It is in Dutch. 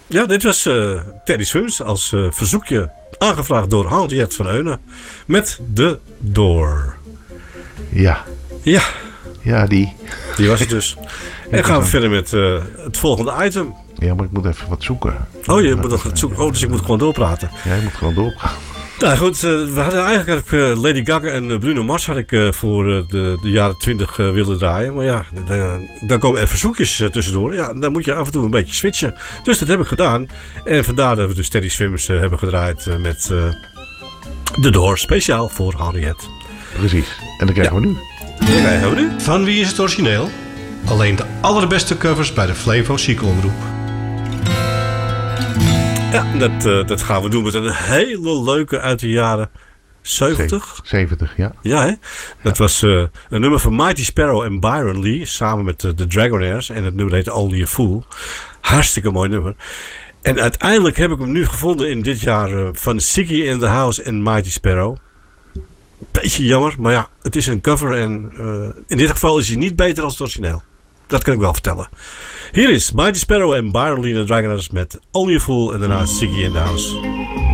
Ja, dit was Teddy Swims als verzoekje aangevraagd door Henriette van Eunen met The Door. Ja. Ja. Ja, die was het dus. En gaan we verder met het volgende item. Ja, maar ik moet even wat zoeken. Oh, je moet nog wat zoeken. Oh, dus ik moet gewoon doorpraten. Ja, je moet gewoon doorpraten. Nou goed, we hadden eigenlijk Lady Gaga en Bruno Mars had ik voor de jaren 20 willen draaien. Maar ja, dan komen er verzoekjes tussendoor. Ja, dan moet je af en toe een beetje switchen. Dus dat heb ik gedaan. En vandaar dat we dus Teddy Swims hebben gedraaid met The Door. Speciaal voor Henriette. Precies. En dan krijgen we nu. Van wie is het origineel? Alleen de allerbeste covers bij de Flevo Chic Omroep. Ja, dat gaan we doen met een hele leuke uit de jaren 70. 70, ja. Ja, hè? Dat was een nummer van Mighty Sparrow en Byron Lee. Samen met de Dragonaires. En het nummer heette Only a Fool. Hartstikke mooi nummer. En uiteindelijk heb ik hem nu gevonden in dit jaar van Ziggy in the House en Mighty Sparrow. Beetje jammer, maar ja, het is een cover. En in dit geval is hij niet beter dan het origineel. Dat kan ik wel vertellen. Hier is Mighty Sparrow en Byron Lee en de Dragonaires met Only a Fool en daarna Ziggy in the House.